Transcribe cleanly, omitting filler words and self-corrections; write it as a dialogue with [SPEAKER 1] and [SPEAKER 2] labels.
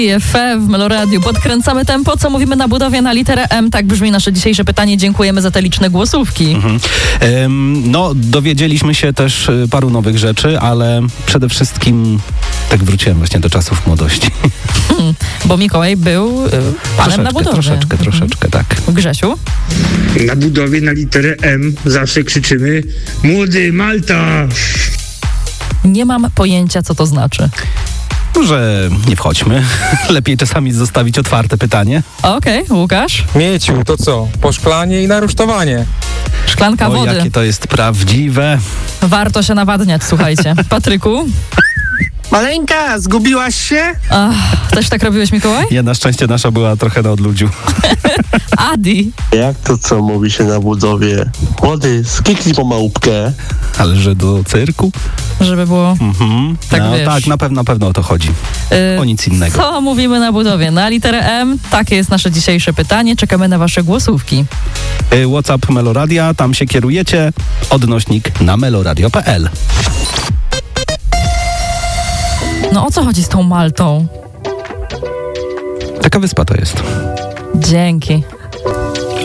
[SPEAKER 1] w Meloradiu. Podkręcamy tempo, co mówimy na budowie na literę M. Tak brzmi nasze dzisiejsze pytanie. Dziękujemy za te liczne głosówki.
[SPEAKER 2] Dowiedzieliśmy się też paru nowych rzeczy, ale przede wszystkim tak wróciłem właśnie do czasów młodości.
[SPEAKER 1] Bo Mikołaj był panem na budowie.
[SPEAKER 2] Troszeczkę, tak.
[SPEAKER 1] Grzesiu?
[SPEAKER 3] Na budowie na literę M zawsze krzyczymy: młody Malta!
[SPEAKER 1] Nie mam pojęcia, co to znaczy.
[SPEAKER 2] Może nie wchodźmy. Lepiej czasami zostawić otwarte pytanie.
[SPEAKER 1] Okej, Łukasz?
[SPEAKER 4] Mieciu, to co? Poszklanie i narusztowanie.
[SPEAKER 1] Szklanka
[SPEAKER 2] O,
[SPEAKER 1] wody.
[SPEAKER 2] jakie to jest prawdziwe.
[SPEAKER 1] Warto się nawadniać, słuchajcie. Patryku?
[SPEAKER 5] Maleńka, zgubiłaś się?
[SPEAKER 1] Też tak robiłeś, Mikołaj?
[SPEAKER 2] Ja na szczęście nasza była trochę na odludziu.
[SPEAKER 1] Adi?
[SPEAKER 6] Jak to co mówi się na budowie? Młody, skiknij po małpkę.
[SPEAKER 2] Ale że do cyrku?
[SPEAKER 1] Żeby było... Tak,
[SPEAKER 2] no,
[SPEAKER 1] wiesz.
[SPEAKER 2] tak, na pewno o to chodzi. O nic innego.
[SPEAKER 1] Co mówimy na budowie? Na literę M? Takie jest nasze dzisiejsze pytanie. Czekamy na wasze głosówki.
[SPEAKER 2] WhatsApp Meloradia, tam się kierujecie. Odnośnik na meloradio.pl.
[SPEAKER 1] No o co chodzi z tą Maltą?
[SPEAKER 2] Taka wyspa to jest.
[SPEAKER 1] Dzięki.